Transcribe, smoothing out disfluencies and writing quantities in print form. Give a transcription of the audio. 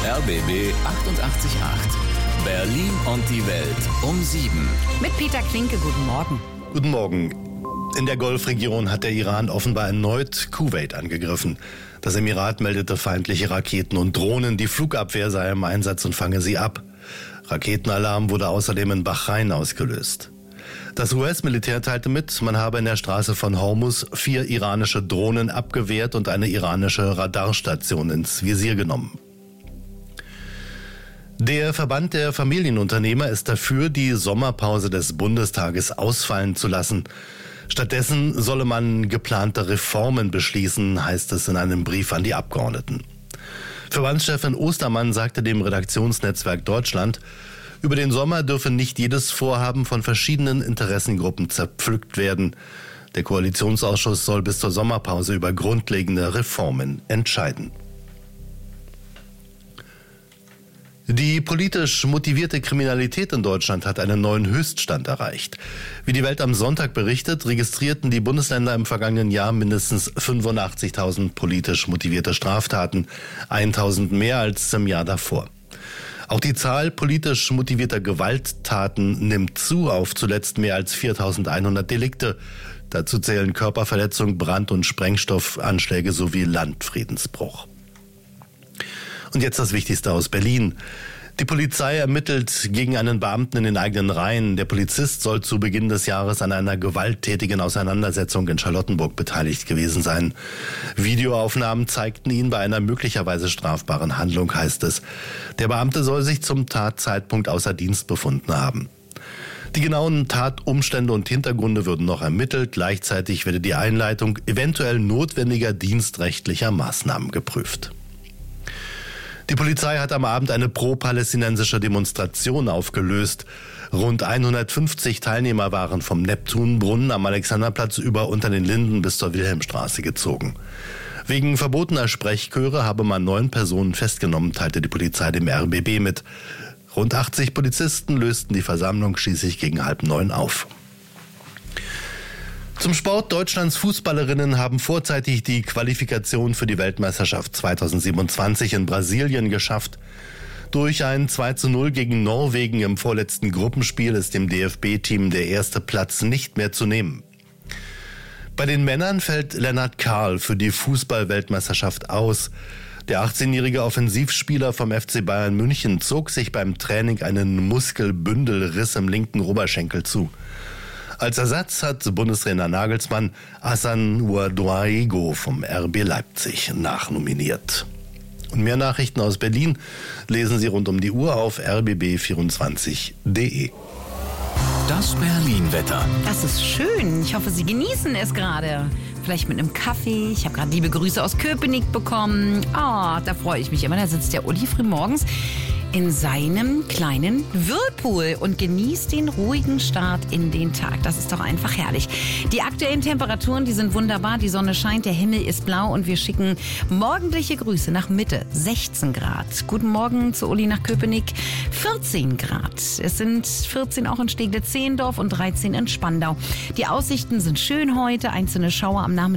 RBB 888. Berlin und die Welt um 7. Mit Peter Klinke, guten Morgen. Guten Morgen. In der Golfregion hat der Iran offenbar erneut Kuwait angegriffen. Das Emirat meldete feindliche Raketen und Drohnen. Die Flugabwehr sei im Einsatz und fange sie ab. Raketenalarm wurde außerdem in Bahrain ausgelöst. Das US-Militär teilte mit, man habe in der Straße von Hormuz 4 iranische Drohnen abgewehrt und eine iranische Radarstation ins Visier genommen. Der Verband der Familienunternehmer ist dafür, die Sommerpause des Bundestages ausfallen zu lassen. Stattdessen solle man geplante Reformen beschließen, heißt es in einem Brief an die Abgeordneten. Verbandschefin Ostermann sagte dem Redaktionsnetzwerk Deutschland, über den Sommer dürfe nicht jedes Vorhaben von verschiedenen Interessengruppen zerpflückt werden. Der Koalitionsausschuss soll bis zur Sommerpause über grundlegende Reformen entscheiden. Die politisch motivierte Kriminalität in Deutschland hat einen neuen Höchststand erreicht. Wie die Welt am Sonntag berichtet, registrierten die Bundesländer im vergangenen Jahr mindestens 85.000 politisch motivierte Straftaten, 1.000 mehr als im Jahr davor. Auch die Zahl politisch motivierter Gewalttaten nimmt zu, auf zuletzt mehr als 4.100 Delikte. Dazu zählen Körperverletzung, Brand- und Sprengstoffanschläge sowie Landfriedensbruch. Und jetzt das Wichtigste aus Berlin. Die Polizei ermittelt gegen einen Beamten in den eigenen Reihen. Der Polizist soll zu Beginn des Jahres an einer gewalttätigen Auseinandersetzung in Charlottenburg beteiligt gewesen sein. Videoaufnahmen zeigten ihn bei einer möglicherweise strafbaren Handlung, heißt es. Der Beamte soll sich zum Tatzeitpunkt außer Dienst befunden haben. Die genauen Tatumstände und Hintergründe würden noch ermittelt. Gleichzeitig werde die Einleitung eventuell notwendiger dienstrechtlicher Maßnahmen geprüft. Die Polizei hat am Abend eine pro-palästinensische Demonstration aufgelöst. Rund 150 Teilnehmer waren vom Neptunbrunnen am Alexanderplatz über unter den Linden bis zur Wilhelmstraße gezogen. Wegen verbotener Sprechchöre habe man 9 Personen festgenommen, teilte die Polizei dem RBB mit. Rund 80 Polizisten lösten die Versammlung schließlich gegen 8:30 auf. Zum Sport: Deutschlands Fußballerinnen haben vorzeitig die Qualifikation für die Weltmeisterschaft 2027 in Brasilien geschafft. Durch ein 2:0 gegen Norwegen im vorletzten Gruppenspiel ist dem DFB-Team der erste Platz nicht mehr zu nehmen. Bei den Männern fällt Lennart Karl für die Fußball-Weltmeisterschaft aus. Der 18-jährige Offensivspieler vom FC Bayern München zog sich beim Training einen Muskelbündelriss im linken Oberschenkel zu. Als Ersatz hat Bundestrainer Nagelsmann Hassan Ouedraogo vom RB Leipzig nachnominiert. Und mehr Nachrichten aus Berlin lesen Sie rund um die Uhr auf rbb24.de. Das Berlin-Wetter. Das ist schön. Ich hoffe, Sie genießen es gerade. Vielleicht mit einem Kaffee. Ich habe gerade liebe Grüße aus Köpenick bekommen. Da freue ich mich immer. Da sitzt der Uli frühmorgens in seinem kleinen Whirlpool und genießt den ruhigen Start in den Tag. Das ist doch einfach herrlich. Die aktuellen Temperaturen, die sind wunderbar. Die Sonne scheint, der Himmel ist blau und wir schicken morgendliche Grüße nach Mitte, 16 Grad. Guten Morgen zu Uli nach Köpenick, 14 Grad. Es sind 14 auch in Steglitz-Zehlendorf und 13 in Spandau. Die Aussichten sind schön heute, einzelne Schauer am Nachmittag